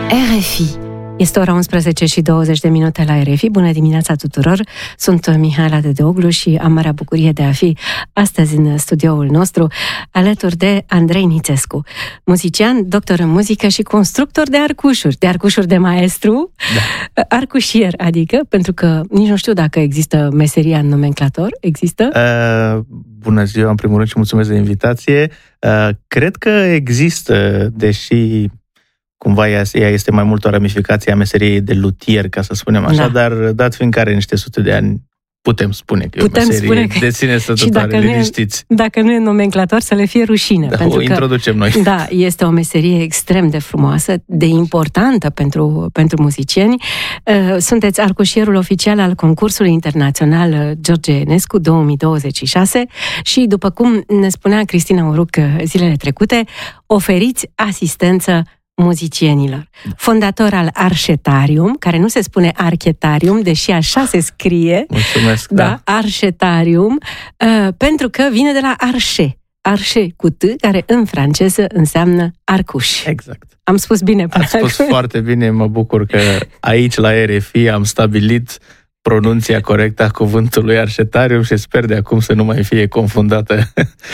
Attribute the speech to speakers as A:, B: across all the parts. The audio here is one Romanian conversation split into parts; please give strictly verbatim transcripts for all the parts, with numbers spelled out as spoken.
A: R F I. Este ora unsprezece și douăzeci de minute la R F I. Bună dimineața tuturor! Sunt Mihaela Dedeoglu și am marea bucurie de a fi astăzi în studioul nostru alături de Andrei Nițescu, muzician, doctor în muzică și constructor de arcușuri, de arcușuri de maestru, da. Arcușier, adică, pentru că nici nu știu dacă există meseria în nomenclator. Există?
B: Uh, bună ziua, în primul rând, și mulțumesc de invitație. Uh, cred că există, deși cumva ea este mai mult o ramificație a meseriei de luthier, ca să spunem așa, da. Dar dat fiindcă are niște sute de ani, putem spune că
A: putem
B: e o meserie
A: că...
B: de sine stătătoare, liniștiți.
A: Dacă nu e nomenclator, să le fie rușine.
B: Da,
A: pentru
B: o introducem
A: că,
B: noi.
A: Da, este o meserie extrem de frumoasă, de importantă pentru, pentru muzicieni. Sunteți arcușierul oficial al concursului internațional George Enescu două mii douăzeci și șase și, după cum ne spunea Cristina Uruc zilele trecute, oferiți asistență muzicienilor. Fondator al Arșetarium, care nu se spune Archetarium, deși așa se scrie.
B: Mulțumesc,
A: da.
B: da.
A: Arșetarium, uh, pentru că vine de la arșe. Arșe cu T, care în franceză înseamnă arcuș.
B: Exact.
A: Am spus bine până
B: Ați spus
A: acum.
B: foarte bine, mă bucur că aici la R F I am stabilit pronunția corectă a cuvântului Arșetarium și sper de acum să nu mai fie confundată.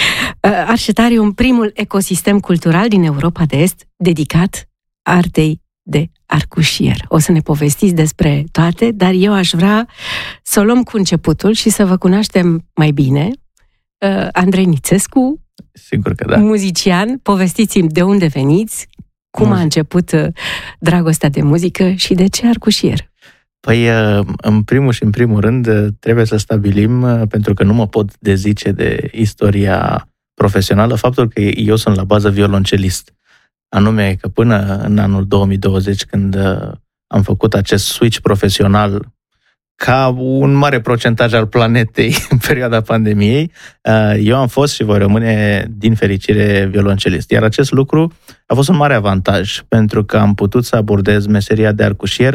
A: Arșetarium, primul ecosistem cultural din Europa de Est dedicat artei de arcușier. O să ne povestiți despre toate, dar eu aș vrea să o luăm cu începutul și să vă cunoaștem mai bine. Andrei Nițescu,
B: sigur că da.
A: Muzician, povestiți-mi de unde veniți, cum Muzic. a început dragostea de muzică și de ce arcușier?
B: Păi, în primul și în primul rând, trebuie să stabilim, pentru că nu mă pot dezice de istoria profesională, faptul că eu sunt la bază violoncelist. Anume că până în anul două mii douăzeci, când am făcut acest switch profesional ca un mare procentaj al planetei în perioada pandemiei, eu am fost și voi rămâne, din fericire, violoncelist. Iar acest lucru a fost un mare avantaj, pentru că am putut să abordez meseria de arcușier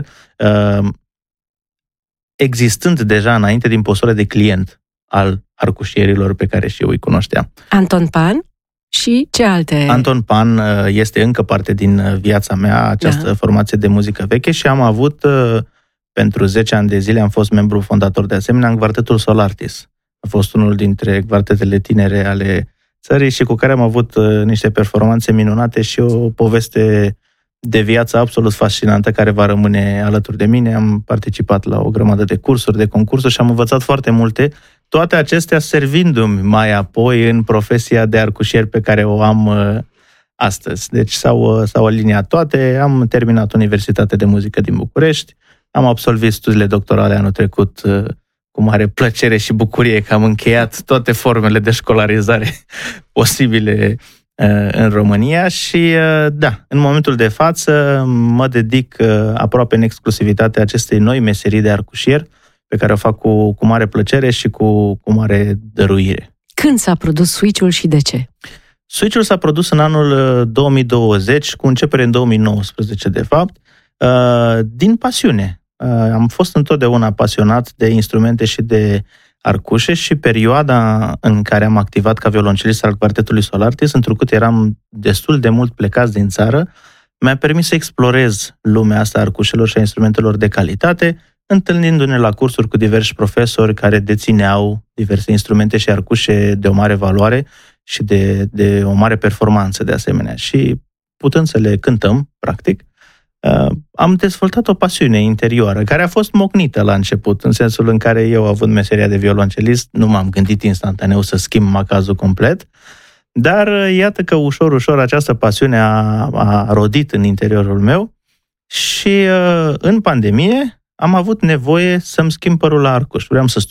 B: existând deja înainte din postura de client al arcușierilor pe care și eu îi cunoșteam.
A: Anton Pan și ce alte?
B: Anton Pan este încă parte din viața mea, această da. formație de muzică veche, și am avut, pentru zece ani de zile, am fost membru fondator de asemenea în Quartetul Solartis. A fost unul dintre quartetele tinere ale țării și cu care am avut niște performanțe minunate și o poveste de viață absolut fascinantă care va rămâne alături de mine. Am participat la o grămadă de cursuri, de concursuri și am învățat foarte multe, toate acestea servindu-mi mai apoi în profesia de arcușier pe care o am uh, astăzi. Deci s-au, s-au aliniat toate, am terminat Universitatea de Muzică din București, am absolvit studiile doctorale anul trecut uh, cu mare plăcere și bucurie că am încheiat toate formele de școlarizare posibile în România și, da, în momentul de față mă dedic aproape în exclusivitate acestei noi meserii de arcușier, pe care o fac cu, cu mare plăcere și cu, cu mare dăruire.
A: Când s-a produs switch-ul și de ce?
B: Switch-ul s-a produs în anul două mii douăzeci, cu începere în două mii nouăsprezece, de fapt, din pasiune. Am fost întotdeauna pasionat de instrumente și de arcușe și perioada în care am activat ca violoncelist al Quartetului Solartis, întrucât eram destul de mult plecați din țară, mi-a permis să explorez lumea asta a arcușelor și a instrumentelor de calitate, întâlnindu-ne la cursuri cu diversi profesori care dețineau diverse instrumente și arcușe de o mare valoare și de, de o mare performanță de asemenea. Și putând să le cântăm, practic, Uh, am dezvoltat o pasiune interioară, care a fost mocnită la început, în sensul în care eu, având meseria de violoncelist, nu m-am gândit instantaneu să schimb macazul complet, dar uh, iată că ușor, ușor această pasiune a, a rodit în interiorul meu și uh, în pandemie am avut nevoie să-mi schimb părul la arcuș. Vreau să